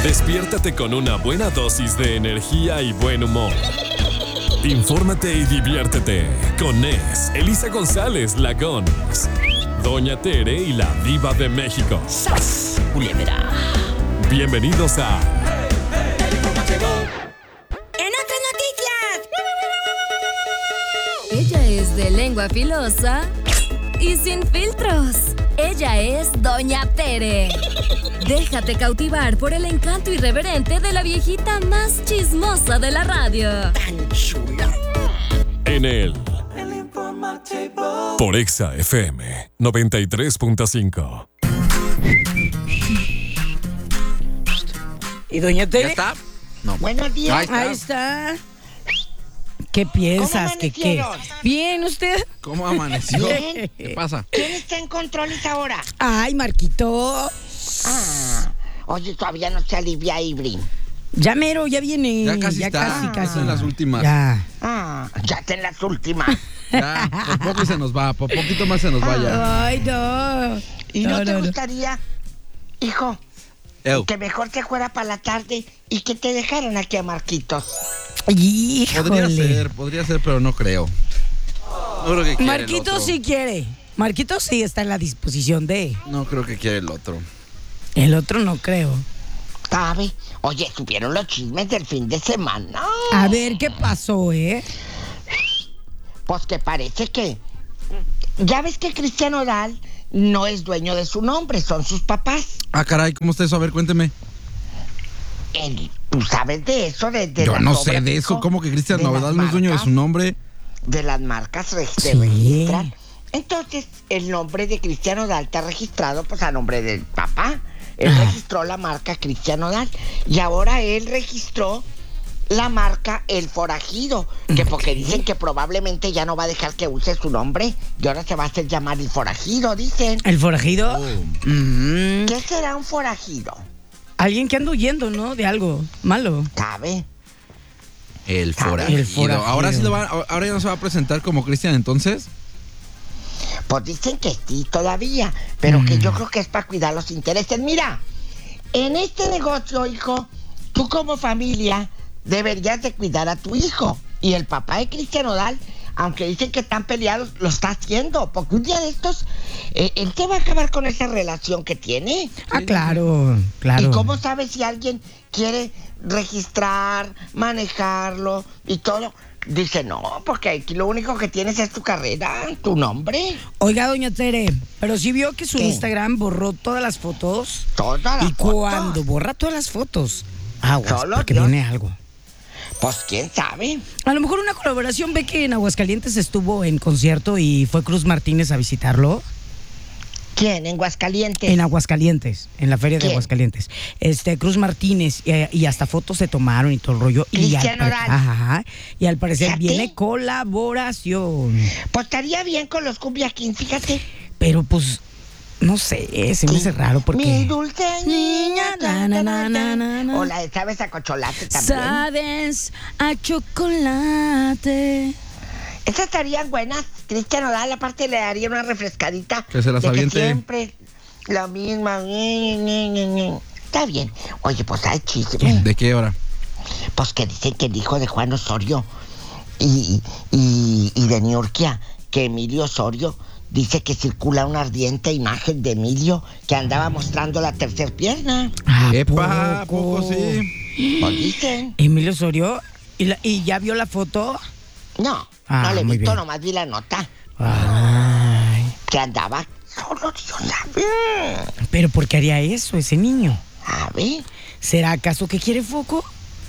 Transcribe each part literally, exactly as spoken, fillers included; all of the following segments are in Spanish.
Despiértate con una buena dosis de energía y buen humor. Infórmate y diviértete con Ness, Elisa González, la Gons, Doña Tere y la Diva de México. ¡Sas! Culebra. Bienvenidos a... ¡En otras noticias! Ella es de lengua filosa y sin filtros. Ella es Doña Tere. Déjate cautivar por el encanto irreverente de la viejita más chismosa de la radio. Tan chula. En el... Por Exa F M noventa y tres punto cinco. ¿Y Doña Tere? ¿Ya está? No. Buenos días. Ahí está. Ahí está. ¿Qué piensas? ¿Cómo ¿Que qué? amanecieron? Bien, ¿usted? ¿Cómo amaneció? Bien. ¿Qué pasa? ¿Quién está en controles ahora? Ay, Marquito. Ah, oye, todavía no se alivia Ibrin. Ya mero, ya viene. Ya casi está. casi, casi. Está en las últimas. Ya. Ah, ya está en las últimas. Ya, por poco y se nos va, por poquito más se nos vaya. Ay, no. ¿Y no, No, te no, no. gustaría, hijo, Ew. que mejor te fuera para la tarde y que te dejaran aquí a Marquitos? Híjole. Podría ser, podría ser, pero no creo. No creo que quiera el Marquito otro. sí quiere. Marquito sí está en la disposición de. No creo que quiera el otro. El otro no creo. ¿Sabe? Oye, ¿supieron los chismes del fin de semana? A ver, ¿qué pasó, eh? Pues que parece que... Ya ves que Cristian Odal no es dueño de su nombre, son sus papás. Ah, caray, ¿cómo está eso? A ver, cuénteme. Él, ¿tú sabes de eso? De, de Yo la no sobra, sé de eso. hijo, ¿Cómo que Cristian de las Nodal no es dueño de marcas, su nombre? De las marcas re- se Sí. registran. Entonces, el nombre de Cristian Odal está registrado pues a nombre del papá. Él Ajá. registró la marca Cristian Odal y ahora él registró la marca El Forajido, que porque dicen que probablemente ya no va a dejar que use su nombre y ahora se va a hacer llamar El Forajido, dicen. ¿El forajido? Oh. Mm, ¿Qué será un forajido? Alguien que anda huyendo, ¿no? De algo malo. ¿Sabe? El ¿Sabe? forajido. El forajido. Ahora sí le va, ahora ya no se va a presentar como Cristian entonces. Pues dicen que sí todavía, pero Mm. que yo creo que es para cuidar los intereses. Mira, en este negocio, hijo, tú como familia deberías de cuidar a tu hijo. Y el papá de Cristian Odal, aunque dicen que están peleados, lo está haciendo. Porque un día de estos, eh, él te va a acabar con esa relación que tiene. Ah, claro, claro. ¿Y cómo sabes si alguien quiere registrar, manejarlo y todo? Dice, no, porque aquí lo único que tienes es tu carrera, tu nombre. Oiga, doña Tere, pero sí vio que su ¿Qué? Instagram borró todas las fotos. Toda la Y foto. cuando borra todas las fotos, aguas, Solo porque Dios. viene algo. Pues quién sabe. A lo mejor una colaboración. Ve que en Aguascalientes estuvo en concierto y fue Cruz Martínez a visitarlo. ¿Quién? ¿En Aguascalientes? En Aguascalientes, en la feria de ¿Quién? Aguascalientes. Este, Cruz Martínez, y, y hasta fotos se tomaron y todo el rollo. Y Cristian al, Odal. ajá, y al parecer Fíjate. viene colaboración. Pues estaría bien con los Cumbia Kings, fíjate. Pero pues, no sé, se me hace raro porque... Mi dulce niña. Na, na, na, na, na, na. O la de sabes a cocholate también. Sabes a chocolate. Esas estarían buenas. Cristian Odal, aparte le daría una refrescadita. Que se las de aviente. Que siempre lo mismo. Ñe, Ñe, Ñe, Ñe. Está bien. Oye, pues hay chisme. ¿De qué hora? Pues que dicen que el hijo de Juan Osorio y, y, y de Niurkia, que Emilio Osorio, dice que circula una ardiente imagen de Emilio que andaba mostrando la tercer pierna. ¿A Epa, ¿a poco sí? Pues dicen. Emilio Osorio, ¿y, la- y ya vio la foto? No, Ah, no le he muy visto, bien. nomás vi la nota. Ay, Que andaba solo Dios sabe. pero ¿por qué haría eso ese niño? A ver. ¿Será acaso que quiere foco?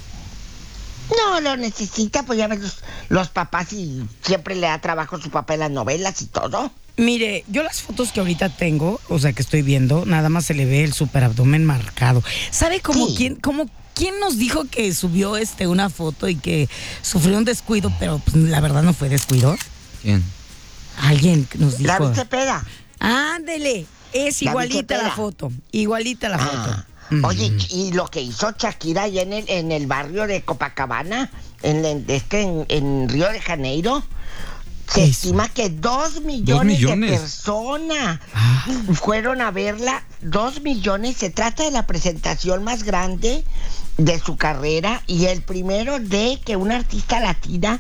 No lo necesita, pues ya ves los, los papás y siempre le da trabajo a su papá en las novelas y todo. Mire, yo las fotos que ahorita tengo, o sea, que estoy viendo, nada más se le ve el superabdomen marcado. ¿Sabe cómo Sí. quién, cómo, quién nos dijo que subió este una foto y que sufrió un descuido, pero pues, la verdad no fue descuido? ¿Quién? Alguien nos La dijo. Cepeda. Ándele, es La igualita la Cepeda. foto, igualita la Ah, foto. Oye, Ujú. y lo que hizo Shakira allá en el, en el barrio de Copacabana, en, el- este, en, en Río de Janeiro, se Eso. estima que dos millones, millones. de personas Ah. fueron a verla dos millones. Se trata de la presentación más grande de su carrera y el primero de que una artista latina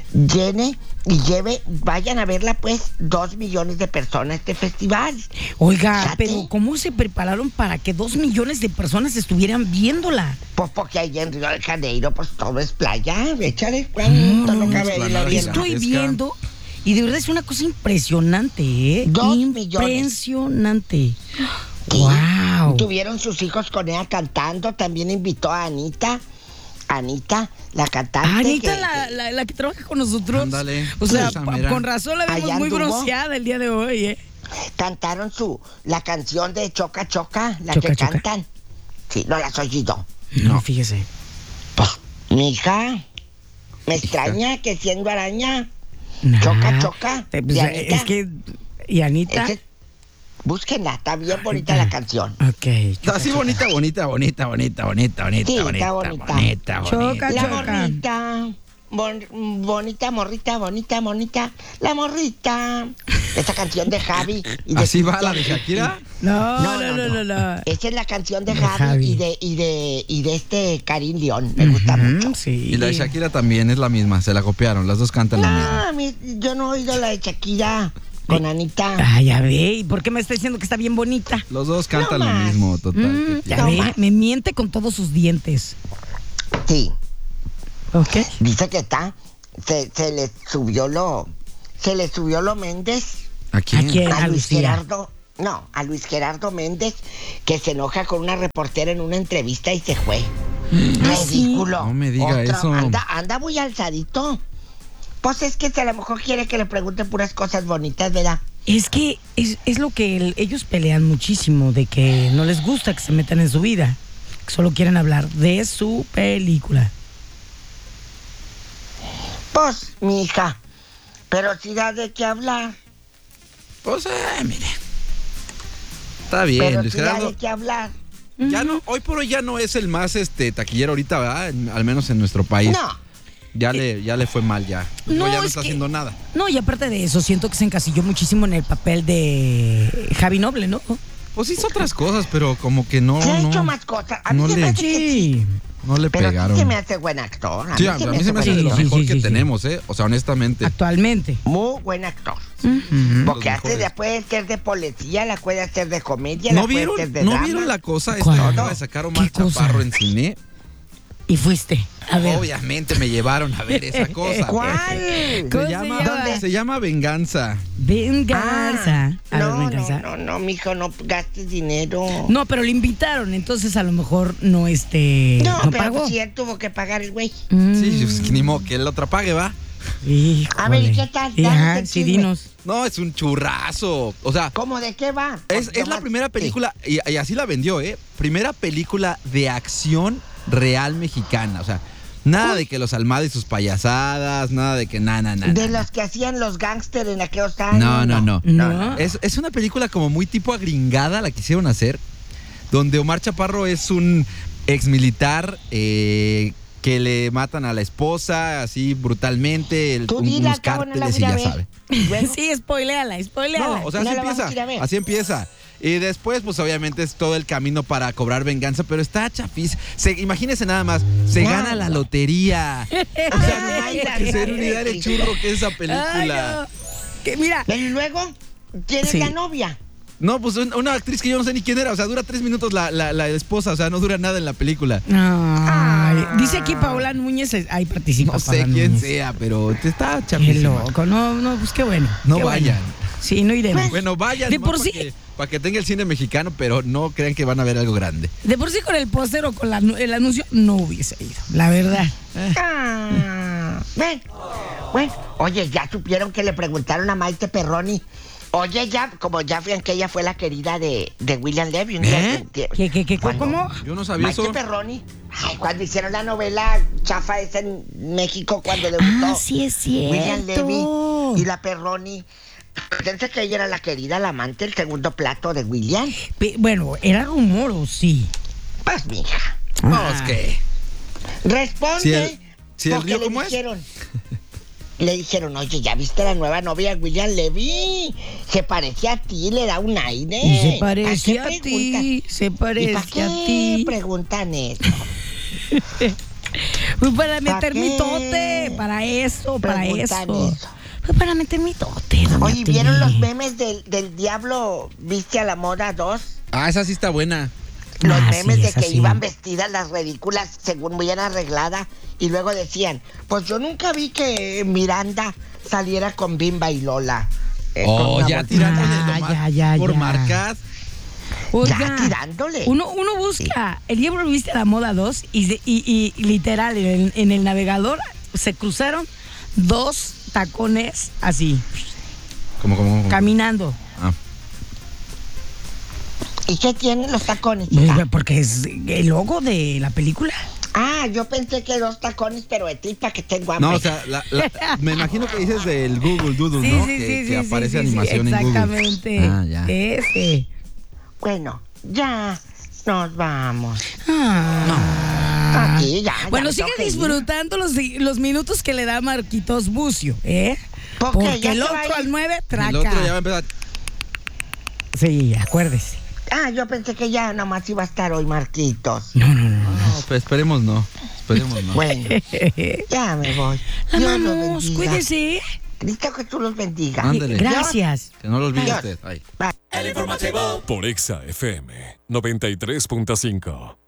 llene y lleve, vayan a verla pues dos millones de personas este festival. Oiga, Fíjate. pero ¿cómo se prepararon para que dos millones de personas estuvieran viéndola? Pues porque ahí en Río de Janeiro pues todo es playa. Échale cuánto No, no cabe ahí la no, vida. Estoy Gigantesca. viendo y de verdad es una cosa impresionante, ¿eh? Dos millones. Impresionante. Sí. Wow. Tuvieron sus hijos con ella cantando. También invitó a Anita. Anita, la cantante. Anita, que- la, la, la que trabaja con nosotros. Ándale. O sea, Esa pa- mera. con razón la vemos Allá muy anduvo. bronceada el día de hoy, ¿eh? Cantaron su la canción de Choca Choca, la Choca, que Choca. cantan. Sí, no la has oído. No, fíjese. Pues, mi hija, me extraña que siendo araña. Nah. Choca, choca, Eh, pues, de eh, Anita. es que. ¿Y Anita? Ese- búsquenla, está bien bonita la canción. Ok. choca, Así choca. bonita, bonita, bonita, bonita, bonita, bonita, Sí, está bonita, bonita. bonita, Choca, bonita. La choca. morrita, bon- bonita morrita, bonita, bonita, la morrita. Esa canción de Javi. Y de ¿Así va la Cristian. de Shakira? No, no, no, no, no. Esa es la canción de De Javi, Javi. Y, de, y, de, y de este Karim León. Me gusta mucho. Ujú, sí. Y la de Shakira también es la misma, se la copiaron, las dos cantan lo No, mismo. a mí, yo no he oído la de Shakira con Anita. Ah, ya ve. ¿Y por qué me está diciendo que está bien bonita? Los dos cantan No lo más. mismo, total. Mm, que- ya No ve, más. me miente con todos sus dientes. Sí, ¿Ok? dice que está. Se, se le subió lo. Se le subió lo Méndez. ¿A quién? ¿A quién? A A Luis Lucía. Gerardo. No, a Luis Gerardo Méndez, que se enoja con una reportera en una entrevista y se fue. Ridículo. No me diga Otro, eso. Anda, anda muy alzadito. Pues es que a lo mejor quiere que le pregunten puras cosas bonitas, ¿verdad? Es que es, es lo que el- ellos pelean muchísimo, de que no les gusta que se metan en su vida. Que solo quieren hablar de su película. Pues, mi hija. Pero si da de qué hablar. Pues, eh, mire. Está bien, Pero Luis si da Gerardo. de qué hablar. Ya no, hoy por hoy ya no es el más este taquillero ahorita, ¿verdad? En- al menos en nuestro país. No. Ya le, ya le fue mal ya. No, No, ya no es está que- haciendo nada. No, y aparte de eso, siento que se encasilló muchísimo en el papel de Javi Noble, ¿no? Pues hizo otras cosas, pero como que no, Se ha no, hecho más cosas. A mí no se le- me hace que sí. Sí. no le Pero sí pegaron. se me hace buen actor. A Sí, mí a, se a me mí se me hace hace de buen lo Sí, actor. mejor sí, que sí, sí. tenemos, ¿eh? O sea, honestamente. Actualmente. Muy buen actor. Ujú. Porque Los hace mejores. de, puede ser de policía, la puede hacer de comedia, ¿No la puede vieron, hacer de ¿no drama. vieron la cosa esta ¿Cuál? que acaba de sacar Omar ¿Qué cosa? Chaparro en cine? Y fuiste. A ver. Obviamente me llevaron a ver esa cosa. ¿Cuál? ¿Cómo Se se llama, llama? se llama Venganza. Venganza. Ah, A ver, no, venganza. no, no, no, mijo, no gastes dinero. No, pero le invitaron, entonces a lo mejor no este No, no pero pagó. pues sí, él tuvo que pagar el güey. Mm, Sí, pues, que ni modo que él otra pague, ¿va? híjole. A ver, ¿y qué tal? Y, Danos ajá, el sí, chisme. dinos. No, es un churrazo. O sea, ¿Cómo de qué va? es, Porque es la nomás- primera sí. película, y, y así la vendió, ¿eh? Primera película de acción real mexicana. O sea, nada de que los Almada y sus payasadas, nada de que nada, nada, nada. De los que hacían los gángsters en aquellos años. No, no, no. No. Es, es una película como muy tipo agringada la quisieron hacer, donde Omar Chaparro es un ex militar eh, que le matan a la esposa así brutalmente, el, Tú un- dila, unos cabo, no la cárteles y voy a ya ver. sabe. Luego, Sí, spoileala, spoileala. No, o sea, No así la vamos a ir a empieza. ver. Así empieza. Y después, pues obviamente es todo el camino para cobrar venganza, pero está chafis. Se, imagínense nada más, se No. gana la lotería. O sea, Ay, no la hay que ser madre. unidad de churro que es esa Ay, película. no. Que mira, y luego tienes Sí. la novia. No, pues un- una actriz que yo no sé ni quién era, o sea, dura tres minutos la, la, la esposa, o sea, no dura nada en la película. ay, dice aquí Paola Núñez, eh, ahí participa. No sé Paola quién Núñez. sea, pero te está Qué chapísima. loco, no, no, pues qué bueno. No qué bueno. vayan. Sí, no iremos. Bueno, vayan De por para sí- que, pa' que tenga el cine mexicano, pero no crean que van a ver algo grande. De por sí con el póster o con la- el anuncio no hubiese ido, la verdad. Ah, ven. Bueno, oye, ya supieron que le preguntaron a Maite Perroni. Oye, ya, como ya vean que ella fue la querida de, de William Levy. un día ¿Eh? que- ¿Qué, qué, qué, ¿Cuándo? cómo? Yo no sabía Maite eso. Perroni. Ay, cuando hicieron la novela chafa esa en México, cuando debutó Ah, sí es cierto. William Levy y la Perroni. Pensé que ella era la querida, la amante, el segundo plato de William. Pe- Bueno, era rumor o sí. Pues, mija, No, es que. responde. Si el- si el porque río, le ¿cómo es? dijeron. le dijeron, oye, ¿ya viste la nueva novia de William Levy? Se parecía a ti, le da un aire. Y se ¿Para qué parece a preguntan? ti, se ¿Y parece para qué a ti. preguntan eso? Pues para ¿Pa meter qué? mi tote, para eso, para Preguntan eso. eso. Pues para meter mi tote, doña Oye, ¿vieron Tere? los memes del, del Diablo Viste a la Moda dos? Ah, esa sí está buena. Los Ah, memes sí, de esa que sí. iban vestidas las ridículas según bien arregladas y luego decían, pues yo nunca vi que Miranda saliera con Bimba y Lola. eh, con Oh, una ya bolsita. tirándole Ah, nomás ya, ya, por ya. marcas. Oiga, Ya tirándole. Uno, uno busca el Diablo Viste a la Moda dos y, se- y, y literal en el, en el navegador se cruzaron dos tacones así, ¿Cómo, cómo, cómo? caminando. Ah. ¿Y qué tienen los tacones, chica? Porque es el logo de la película. Ah, yo pensé que dos tacones, pero de tripa que tengo hambre. No, o sea, la- la- me imagino que dices del Google Doodle, Sí, ¿no? sí, que, sí, que sí, aparece sí, sí, animación sí, en Google. exactamente. Ah, ya. Ese. Bueno, ya nos vamos. Ah. Aquí, ya. ya Bueno, me sigue tengo que ir. disfrutando los, los minutos que le da Marquitos Bucio, ¿eh? ¿Por qué? Porque ¿Ya el se va a otro ir? al nueve traca. El otro ya va a empezar. Sí, acuérdese. Ah, yo pensé que ya nomás iba a estar hoy Marquitos. No, no, no. No, pues esperemos no. Esperemos no. Bueno, ya me voy. La Dios los amamos, bendiga. cuídese. Cristo que tú los bendiga. Ándele. Gracias. Que no lo olvide Adiós. usted. Ay. Por Exa F M noventa y tres punto cinco.